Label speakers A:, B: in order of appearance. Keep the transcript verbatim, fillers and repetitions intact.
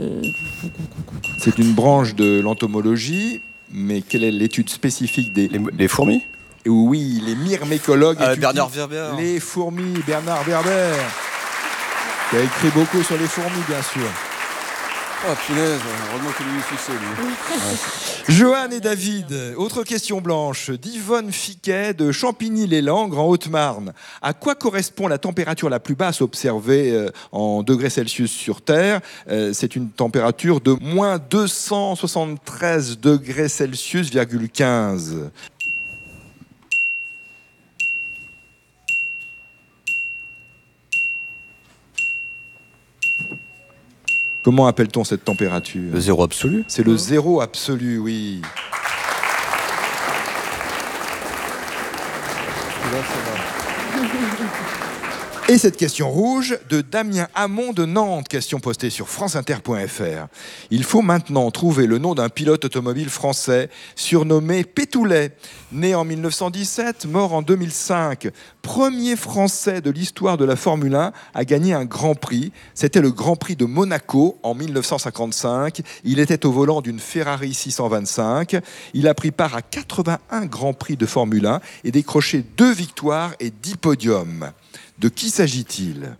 A: C'est une branche de l'entomologie, mais quelle est l'étude spécifique des...
B: Les, les fourmis?
A: Oui, les myrmécologues.
B: euh, Bernard Werber.
A: Les fourmis, Bernard Werber, qui a écrit beaucoup sur les fourmis, bien sûr.
B: Oh punaise, heureusement que lui succès, lui. Ouais.
A: Johan et David, autre question blanche, d'Yvonne Fiquet de Champigny-les-Langres en Haute-Marne. À quoi correspond la température la plus basse observée en degrés Celsius sur Terre? C'est une température de moins deux cent soixante-treize degrés Celsius, virgule quinze. Comment appelle-t-on cette température?
B: Le zéro absolu.
A: C'est le zéro absolu, oui. Et cette question rouge de Damien Hamon de Nantes, question postée sur franceinter point f r. Il faut maintenant trouver le nom d'un pilote automobile français surnommé Pétoulet. Né en mille neuf cent dix-sept, mort en deux mille cinq, premier Français de l'histoire de la Formule un à gagner un Grand Prix. C'était le Grand Prix de Monaco en mille neuf cent cinquante-cinq. Il était au volant d'une Ferrari six cent vingt-cinq. Il a pris part à quatre-vingt-un Grands Prix de Formule un et décroché deux victoires et dix podiums. De qui s'agit-il?